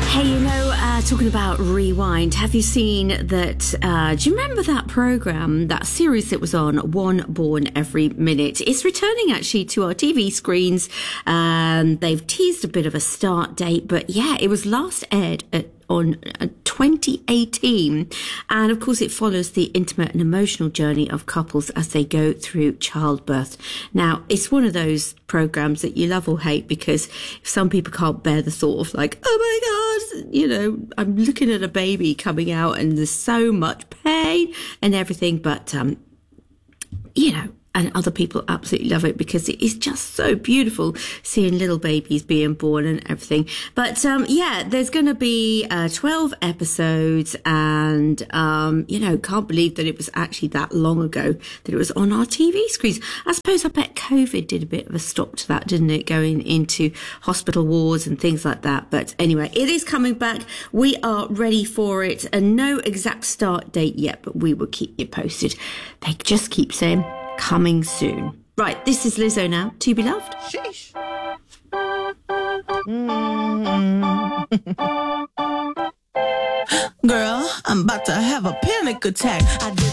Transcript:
Hey, talking about Rewind, have you seen that, do you remember that programme, that series that was on, One Born Every Minute? It's returning actually to our TV screens. They've teased a bit of a start date, but yeah, it was last aired on 2018. And of course, it follows the intimate and emotional journey of couples as they go through childbirth. Now, it's one of those programs that you love or hate, because some people can't bear the thought of like, oh my God, I'm looking at a baby coming out and there's so much pain and everything. But, and other people absolutely love it because it is just so beautiful seeing little babies being born and everything. But, there's going to be 12 episodes and, can't believe that it was actually that long ago that it was on our TV screens. I bet COVID did a bit of a stop to that, didn't it? Going into hospital wards and things like that. But anyway, it is coming back. We are ready for it, and no exact start date yet, but we will keep you posted. They just keep saying coming soon. Right, this is Lizzo now, To Be Loved. Sheesh. Girl, I'm about to have a panic attack.